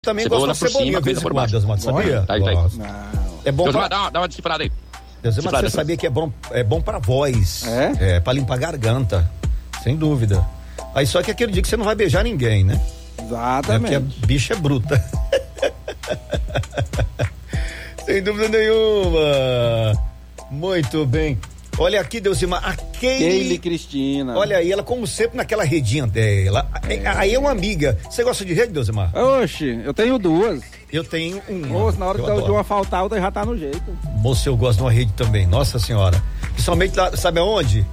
Também gosto da cebolinha, por cima, por baixo. Deusmar, sabia? Tá aí. É bom Deusmar, pra... dá uma decifrada aí. Deusmar, você sabia que é bom pra voz. É? Pra limpar a garganta. Sem dúvida. Aí só que aquele dia que você não vai beijar ninguém, né? Exatamente. É porque a bicha é bruta. Sem dúvida nenhuma. Muito bem. Olha aqui, Deusmar, a Keile Cristina. Olha aí, ela como sempre naquela redinha dela. Aí é uma amiga. Você gosta de rede, Deusmar? Oxe, eu tenho duas. Eu tenho uma. Na hora de uma faltar, a outra já tá no jeito. Moço, eu gosto de uma rede também, nossa senhora. Principalmente lá, sabe aonde?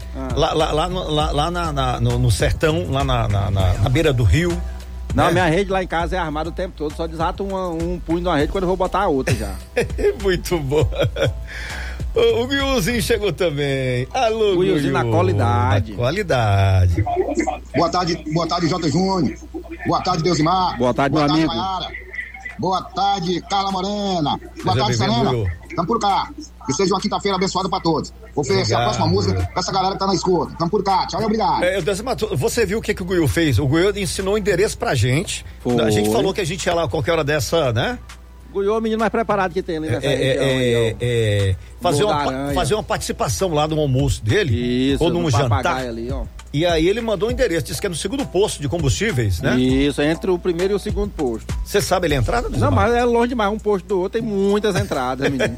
Lá no sertão, lá na beira do rio. Não, minha rede lá em casa é armada o tempo todo, só desato um punho numa rede quando eu vou botar a outra já. Muito boa. O Guilzinho chegou também. Alô, Guilzinho na qualidade. Boa tarde, J. Júnior. Boa tarde, Deusmar. Boa tarde, meu amigo. Maiara. Boa tarde, Carla Morena. Boa tarde, Serena. Tamo por cá. Que seja uma quinta-feira abençoada pra todos. Vou oferecer a próxima música pra essa galera que tá na escuta. Tamo por cá. Tchau e obrigado. Deusmar, você viu o que o Guil fez? O Guil ensinou o endereço pra gente. Foi. A gente falou que a gente ia lá a qualquer hora dessa, né? Guiô é o menino mais preparado que tem ali nessa região. Fazer uma participação lá no almoço dele. Isso, ou num jantar. Ali, ó. E aí ele mandou o endereço, disse que é no segundo posto de combustíveis, né? Isso, entre o primeiro e o segundo posto. Você sabe ele a entrada? Não, mas é longe demais, um posto do outro, tem muitas entradas, menino.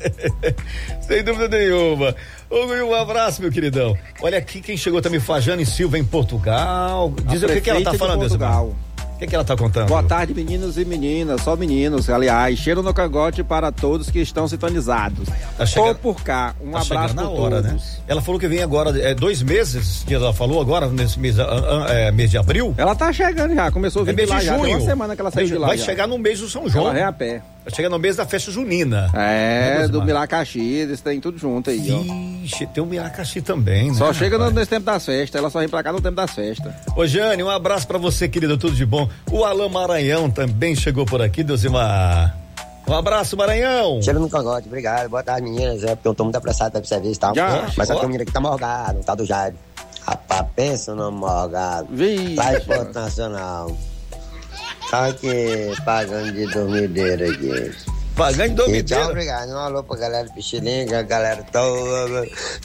Sem dúvida nenhuma. Ô, Guil, um abraço, meu queridão. Olha aqui quem chegou também, Fajane Silva, em Portugal. Diz o que ela tá falando, Portugal. O que ela tá contando? Boa tarde, meninos e meninas, só meninos, aliás, cheiro no cangote para todos que estão sintonizados. Tô por cá, abraço na por hora, todos. Né? Ela falou que vem agora, 2 meses, que ela falou agora, nesse mês, mês de abril. Ela tá chegando já, começou a vir mês de junho. Tem uma semana que ela saiu de lá. Vai chegar no mês do São João. Ela vem a pé. Vai chegar no mês da festa junina. Do Miracaxi, tem tudo junto aí, Vixe, tem o Miracaxi também, né? Só chega nesse tempo das festas, ela só vem pra cá no tempo das festas. Ô, Jane, um abraço pra você, querida, tudo de bom. O Alain Maranhão também chegou por aqui, Deusmar. Um abraço, Maranhão. Cheiro no cangote, obrigado. Boa tarde, meninas. Porque eu tô muito apressado pra ir pro serviço e tal. Mas a menina aqui tá morgado, tá do Jairo. Rapaz, pensa no morgado. Lá em Porto Nacional. Tá aqui, pagando de dormideira aqui. Pagando de dormideira? Tchau, obrigado. Um alô pra galera do Pichilinga, a galera toda.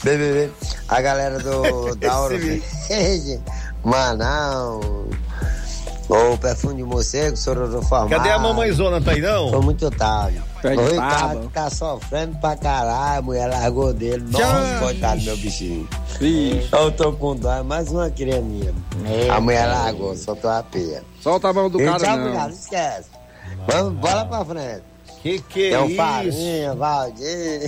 A galera da Ouro Verde, Manaus. O perfume de morcego, sororo formado. Cadê a mamãezona, tá aí não? Foi muito tarde. O Ricardo tá sofrendo pra caralho, a mulher largou dele. Nossa, coitado, meu bichinho. Eu tô com dó, mais uma crianinha. A mulher largou, soltou a pia. Solta a mão do cara, tchau, não. Obrigado, esquece. Vamos, bola pra frente. Que é isso? Farinha, Valdir.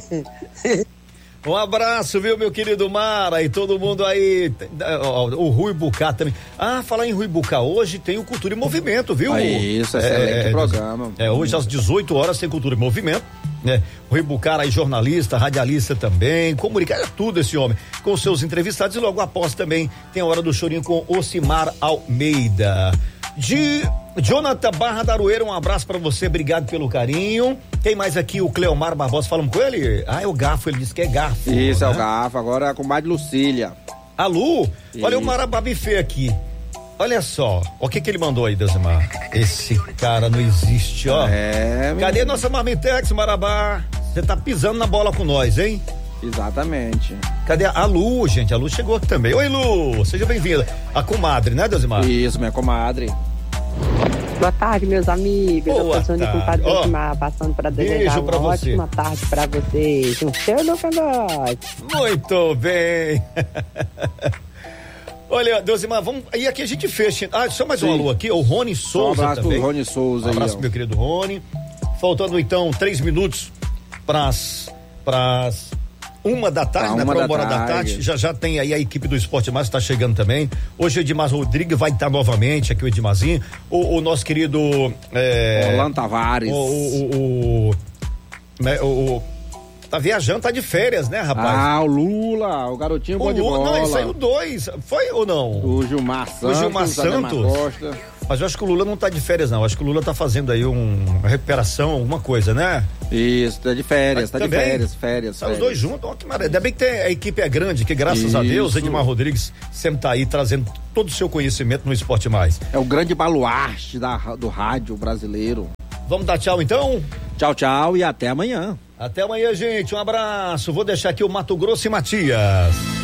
Um abraço, viu, meu querido Mara e todo mundo aí, o Rui Bucá também. Falar em Rui Bucá, hoje tem o Cultura em Movimento, viu? Isso, excelente programa. Hoje às 18 horas tem Cultura em Movimento, né? Rui Bucá aí, jornalista, radialista também, comunica tudo esse homem, com seus entrevistados, e logo após também tem a Hora do Chorinho com Ocimar Almeida. De Jonathan Barra da Aroeira, um abraço pra você, obrigado pelo carinho. Tem mais aqui o Cleomar Barbosa, falamos com ele? É o Garfo, ele disse que é Garfo. Isso, né? É o Garfo, agora é a comadre Lucília. A Lu? Olha o Marabá Buffet aqui. Olha só, o que ele mandou aí, Deusmar? Esse cara não existe, ó. Cadê nossa Marmitex, Marabá? Você tá pisando na bola com nós, hein? Exatamente. Cadê a Lu, gente? A Lu chegou aqui também. Oi, Lu, seja bem-vinda. A comadre, né, Deusmar? Isso, minha comadre. Boa tarde, meus amigos. Boa eu sou o compadre Deusmar, passando para desejar uma ótima tarde para vocês. Um cheiro no cangote. Muito bem. Olha, Deusmar, vamos. E aqui a gente fecha. Só mais um alô aqui, o Rony Souza. Um abraço também. pro Rony Souza. Um abraço, meu querido Rony. Faltando então 3 minutos pras 1 da tarde, né? Pra 1 hora da tarde. Já tem aí a equipe do Esporte Mais, tá chegando também. Hoje o Edmar Rodrigues vai estar novamente aqui, o Edmarzinho. O nosso querido. Orlando Tavares. Tá viajando, tá de férias, né, rapaz? O Lula, o garotinho bom de bola. Não, ele saiu 2. Foi ou não? O Gilmar Santos. Mas eu acho que o Lula não tá de férias, não. Eu acho que o Lula tá fazendo aí uma recuperação, alguma coisa, né? Isso, tá de férias, tá também, de férias. Tá os dois juntos, ó, que maravilha. Ainda bem que a equipe é grande, que graças a Deus, Edmar Rodrigues sempre tá aí trazendo todo o seu conhecimento no Esporte Mais. É o grande baluarte do rádio brasileiro. Vamos dar tchau, então? Tchau, tchau e até amanhã. Até amanhã, gente. Um abraço. Vou deixar aqui o Mato Grosso e Matias.